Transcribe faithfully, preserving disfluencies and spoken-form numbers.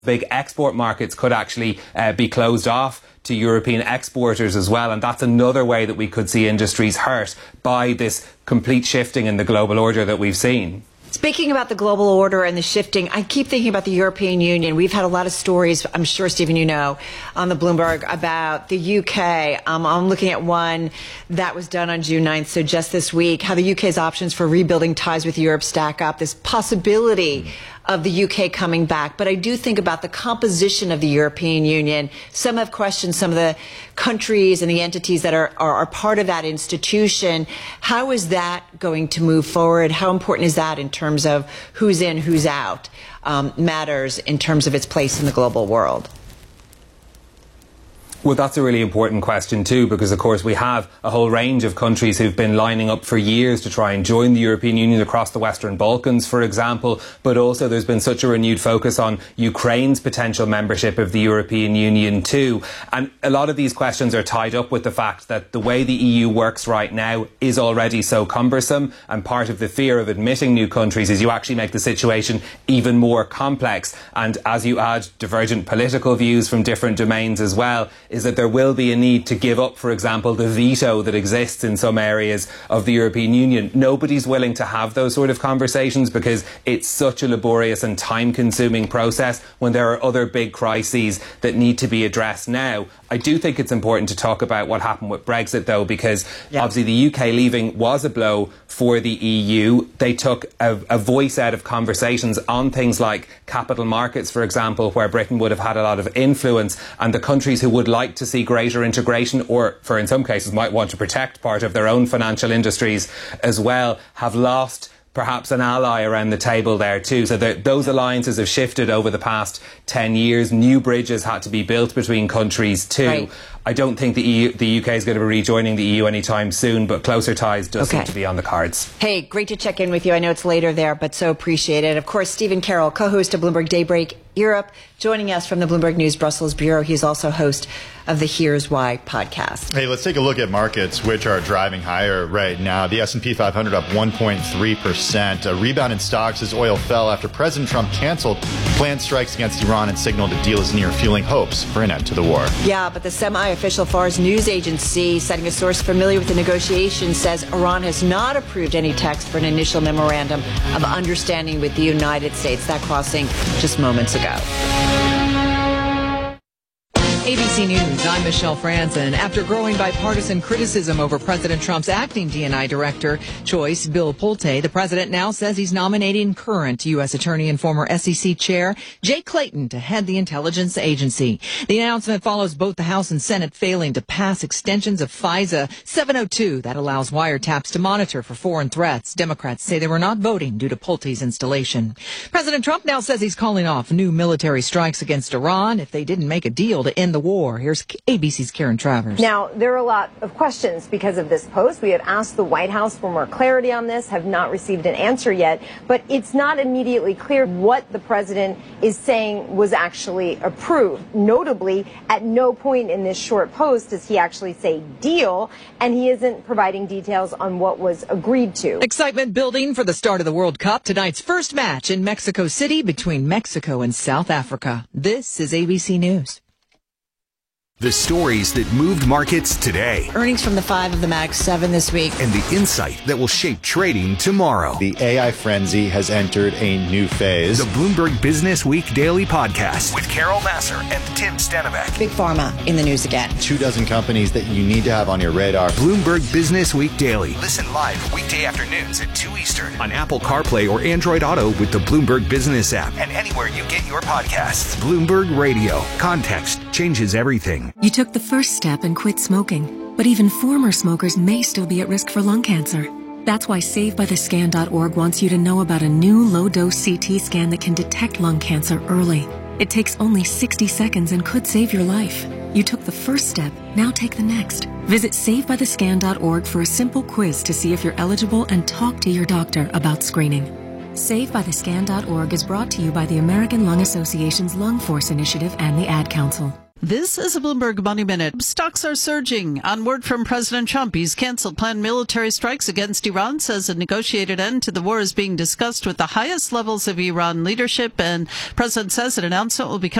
Big export markets could actually uh, be closed off to European exporters as well, and that's another way that we could see industries hurt by this complete shifting in the global order that we've seen. Speaking about the global order and the shifting, I keep thinking about the European Union. We've had a lot of stories, I'm sure, Stephen, you know, on the Bloomberg about the U K. Um, I'm looking at one that was done on June ninth, so just this week, how the U K's options for rebuilding ties with Europe stack up, this possibility mm. of the U K coming back. But I do think about the composition of the European Union. Some have questioned some of the countries and the entities that are, are, are part of that institution. How is that going to move forward? How important is that in terms of who's in, who's out, um, matters in terms of its place in the global world? Well, that's a really important question too, because of course we have a whole range of countries who've been lining up for years to try and join the European Union across the Western Balkans, for example, but also there's been such a renewed focus on Ukraine's potential membership of the European Union too. And a lot of these questions are tied up with the fact that the way the E U works right now is already so cumbersome, and part of the fear of admitting new countries is you actually make the situation even more complex. And as you add divergent political views from different domains as well, is that there will be a need to give up, for example, the veto that exists in some areas of the European Union. Nobody's willing to have those sort of conversations because it's such a laborious and time-consuming process when there are other big crises that need to be addressed now. I do think it's important to talk about what happened with Brexit, though, because yeah. obviously the U K leaving was a blow for the E U. They took a, a voice out of conversations on things like capital markets, for example, where Britain would have had a lot of influence, and the countries who would like to see greater integration, or for in some cases might want to protect part of their own financial industries as well, have lost perhaps an ally around the table there too. So the, those alliances have shifted over the past ten years. New bridges had to be built between countries too. Right. I don't think the, E U, the U K is going to be rejoining the E U anytime soon, but closer ties does okay. seem to be on the cards. Hey, great to check in with you. I know it's later there, but so appreciated. Of course, Stephen Carroll, co-host of Bloomberg Daybreak Europe, joining us from the Bloomberg News Brussels Bureau. He's also host of the Here's Why podcast. Hey, let's take a look at markets which are driving higher right now. The S and P five hundred up one point three percent. A rebound in stocks as oil fell after President Trump canceled planned strikes against Iran and signaled a deal is near, fueling hopes for an end to the war. Yeah, but the semi-official Fars news agency, citing a source familiar with the negotiations, says Iran has not approved any text for an initial memorandum of understanding with the United States. That crossing just moments ago. A B C News, I'm Michelle Franzen. After growing bipartisan criticism over President Trump's acting D and I director choice, Bill Pulte, the president now says he's nominating current U S attorney and former S E C chair Jay Clayton to head the intelligence agency. The announcement follows both the House and Senate failing to pass extensions of FISA seven oh two that allows wiretaps to monitor for foreign threats. Democrats say they were not voting due to Pulte's installation. President Trump now says he's calling off new military strikes against Iran if they didn't make a deal to end the war. Here's A B C's Karen Travers. Now, there are a lot of questions because of this post. We have asked the White House for more clarity on this, have not received an answer yet, but it's not immediately clear what the president is saying was actually approved. Notably, at no point in this short post does he actually say deal, and he isn't providing details on what was agreed to. Excitement building for the start of the World Cup. Tonight's first match in Mexico City between Mexico and South Africa. This is A B C News. The stories that moved markets today. Earnings from the five of the Mag seven this week. And the insight that will shape trading tomorrow. The A I frenzy has entered a new phase. The Bloomberg Business Week Daily Podcast with Carol Massar and Tim Stenbeck. Big Pharma in the news again. Two dozen companies that you need to have on your radar. Bloomberg Business Week Daily. Listen live weekday afternoons at two Eastern on Apple CarPlay or Android Auto with the Bloomberg Business app and anywhere you get your podcasts. Bloomberg Radio. Context changes everything. You took the first step and quit smoking, but even former smokers may still be at risk for lung cancer. That's why save by the scan dot org wants you to know about a new low-dose C T scan that can detect lung cancer early. It takes only sixty seconds and could save your life. You took the first step, now take the next. Visit save by the scan dot org for a simple quiz to see if you're eligible and talk to your doctor about screening. save by the scan dot org is brought to you by the American Lung Association's Lung Force Initiative and the Ad Council. This is a Bloomberg Money Minute. Stocks are surging on word from President Trump. He's canceled planned military strikes against Iran, says a negotiated end to the war is being discussed with the highest levels of Iran leadership, and President says an announcement will be coming